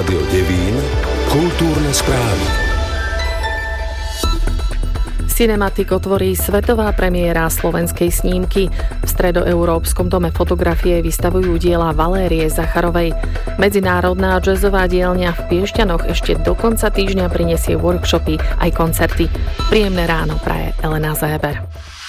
Rádio Devín, kultúrne správy. Cinematic otvorí svetová premiéra slovenskej snímky. V Stredoeurópskom dome fotografie vystavujú diela Valérie Zacharovej. Medzinárodná jazzová dielňa v Piešťanoch ešte do konca týždňa prinesie workshopy aj koncerty. Príjemné ráno praje Elena Zéber.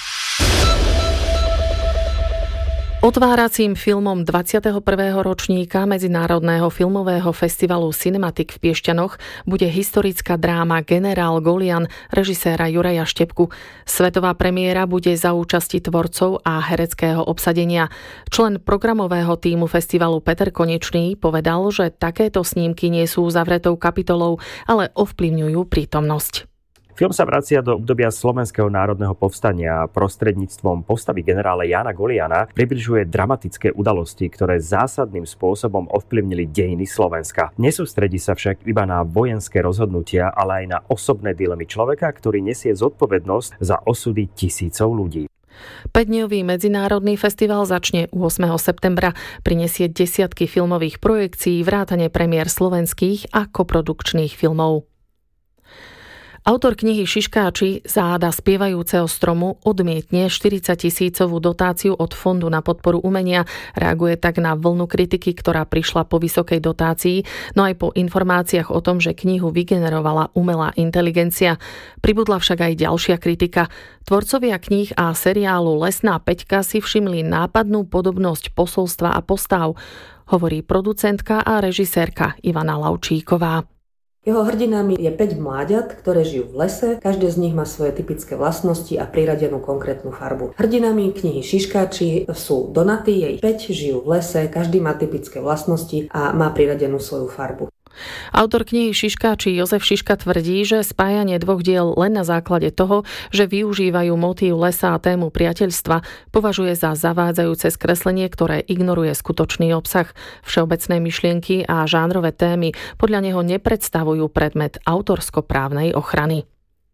Otváracím filmom 21. ročníka Medzinárodného filmového festivalu Cinematic v Piešťanoch bude historická dráma Generál Golian režiséra Juraja Štepku. Svetová premiéra bude za účasti tvorcov a hereckého obsadenia. Člen programového tímu festivalu Peter Konečný povedal, že takéto snímky nie sú zavretou kapitolou, ale ovplyvňujú prítomnosť. Film sa vracia do obdobia Slovenského národného povstania a prostredníctvom postavy generála Jána Goliana približuje dramatické udalosti, ktoré zásadným spôsobom ovplyvnili dejiny Slovenska. Nesústredí sa však iba na vojenské rozhodnutia, ale aj na osobné dilemy človeka, ktorý nesie zodpovednosť za osudy tisícov ľudí. 5-dňový medzinárodný festival začne 8. septembra, prinesie desiatky filmových projekcií, vrátane premiér slovenských a koprodukčných filmov. Autor knihy Šiškáči Záhada spievajúceho stromu odmietne 40-tisícovú dotáciu od Fondu na podporu umenia. Reaguje tak na vlnu kritiky, ktorá prišla po vysokej dotácii, no aj po informáciách o tom, že knihu vygenerovala umelá inteligencia. Pribudla však aj ďalšia kritika. Tvorcovia kníh a seriálu Lesná Peťka si všimli nápadnú podobnosť posolstva a postav, hovorí producentka a režisérka Ivana Laučíková. Jeho hrdinami je 5 mláďat, ktoré žijú v lese, každé z nich má svoje typické vlastnosti a priradenú konkrétnu farbu. Hrdinami knihy Šiškáči sú Donaty, jej 5, žijú v lese, každý má typické vlastnosti a má priradenú svoju farbu. Autor knihy Šiškáči Jozef Šiška tvrdí, že spájanie dvoch diel len na základe toho, že využívajú motív lesa a tému priateľstva, považuje za zavádzajúce skreslenie, ktoré ignoruje skutočný obsah. Všeobecné myšlienky a žánrové témy podľa neho nepredstavujú predmet autorskoprávnej ochrany.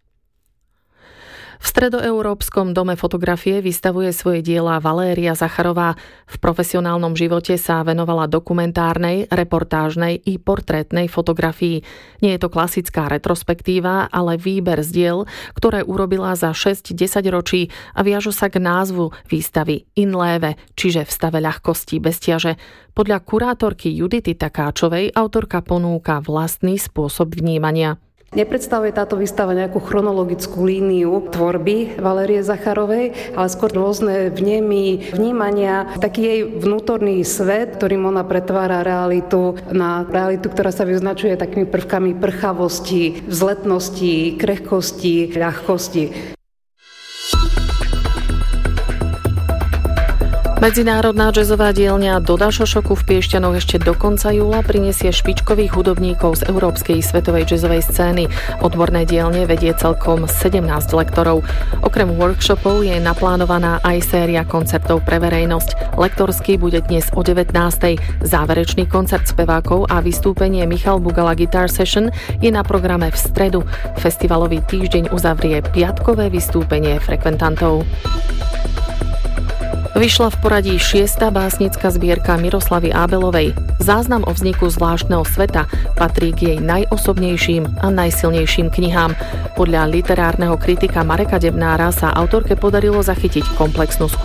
V Stredoeurópskom dome fotografie vystavuje svoje diela Valéria Zacharová. V profesionálnom živote sa venovala dokumentárnej, reportážnej i portrétnej fotografii. Nie je to klasická retrospektíva, ale výber z diel, ktoré urobila za 6-10 ročí a viažu sa k názvu výstavy In Leve, čiže v stave ľahkosti bez ťaže. Podľa kurátorky Judity Takáčovej autorka ponúka vlastný spôsob vnímania. Nepredstavuje táto výstava nejakú chronologickú líniu tvorby Valérie Zacharovej, ale skôr rôzne vnemy, vnímania, taký jej vnútorný svet, ktorým ona pretvára realitu na realitu, ktorá sa vyznačuje takými prvkami prchavosti, vzletnosti, krehkosti, ľahkosti. Medzinárodná jazzová dielňa Doda Šošoku v Piešťanoch ešte do konca júla prinesie špičkových hudobníkov z európskej svetovej jazzovej scény. Odborné dielne vedie celkom 17 lektorov. Okrem workshopov je naplánovaná aj séria koncertov pre verejnosť. Lektorský bude dnes o 19. Záverečný koncert spevákov a vystúpenie Michal Bugala Guitar Session je na programe v stredu. Festivalový týždeň uzavrie piatkové vystúpenie frekventantov. Vyšla v poradí 6. básnická zbierka Miroslavy Ábelovej. Záznam o vzniku zvláštneho sveta patrí k jej najosobnejším a najsilnejším knihám. Podľa literárneho kritika Mareka Debnára sa autorke podarilo zachytiť komplexnú